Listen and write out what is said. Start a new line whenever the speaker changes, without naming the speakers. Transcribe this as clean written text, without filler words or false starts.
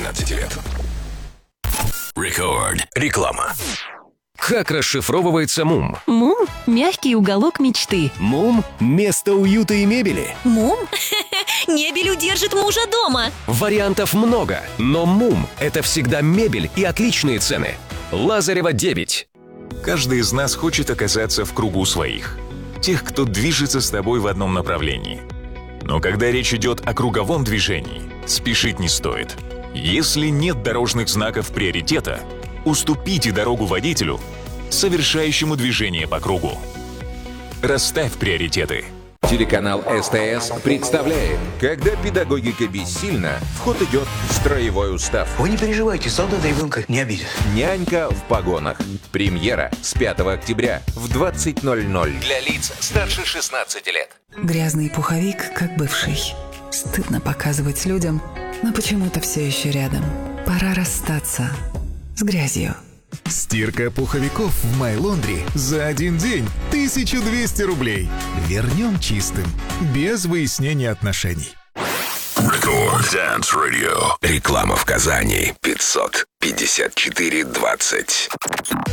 13 лет. Рекорд. Реклама. Как расшифровывается МУМ?
МУМ – мягкий уголок мечты.
МУМ – место уюта и мебели.
МУМ? Мебель удержит мужа дома.
Вариантов много, но МУМ – это всегда мебель и отличные цены. Лазарева, 9.
Каждый из нас хочет оказаться в кругу своих. Тех, кто движется с тобой в одном направлении. Но когда речь идет о круговом движении, спешить не стоит. Если нет дорожных знаков приоритета, уступите дорогу водителю, совершающему движение по кругу. Расставь приоритеты.
Телеканал СТС представляет, когда педагогика бессильна, в ход идет строевой устав.
Вы не переживайте, солдат ребенка не обидит.
Нянька в погонах. Премьера с 5 октября в 20:00 для лиц старше 16 лет.
Грязный пуховик, как бывший. Стыдно показывать людям, но почему-то все еще рядом. Пора расстаться с грязью.
Стирка пуховиков в My Laundry за один день 1200 рублей. Вернем чистым, без выяснения отношений.
Рекорд Dance Radio. Реклама в Казани. 554-20.